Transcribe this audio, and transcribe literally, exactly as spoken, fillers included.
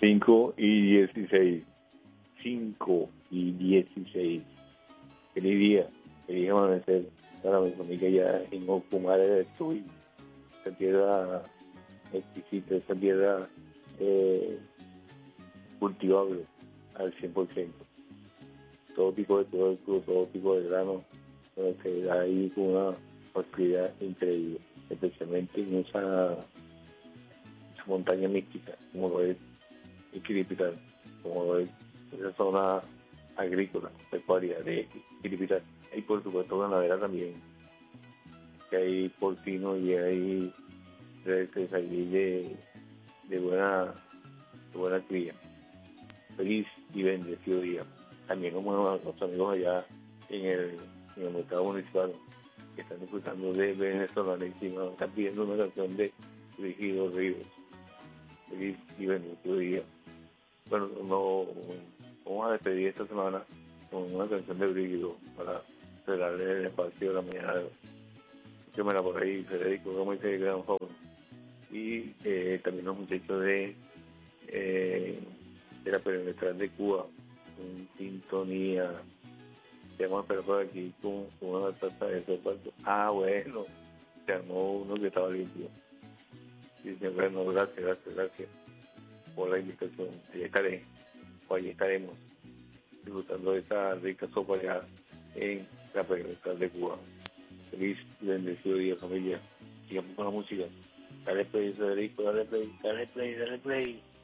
cinco y dieciséis. cinco y dieciséis. Feliz día. Feliz amanecer para mi familia ya en Ocumare estoy. Esta tierra exquisita, esta tierra eh, cultivable al cien por ciento. Todo tipo de productos, todo tipo de grano, eh, se da ahí con una facilidad increíble, especialmente en esa, esa montaña mística, como lo es Quiripitar, como lo es esa zona agrícola, pecuaria de Quiripitar. Hay por supuesto ganadera también, que hay porcino y hay reses allí de, de buena de buena cría. Feliz y bendecido día. También como a los amigos allá en el, en el mercado municipal que están disfrutando de venezolanísima, están pidiendo una canción de Rigido Ríos. Feliz y bendecido día. Bueno, no, vamos a despedir esta semana con una canción de Brígido para cerrarle el espacio de la mañana. Escúchemela por ahí, Federico, como dice el gran joven. Y eh, también los muchachos de, eh, de la perimetral de Cuba, en sintonía. Se llama pero por aquí con, con una taza de sopa. Ah, bueno, se armó uno que estaba limpio. Dice, bueno, gracias, gracias, gracias por la invitación. Allí estaré, o allí estaremos, disfrutando de esa rica sopa allá en la perimetral de Cuba. Feliz y bendecido día, familia. Sigamos con la música. Dale play, Federico, dale play, dale play, dale play.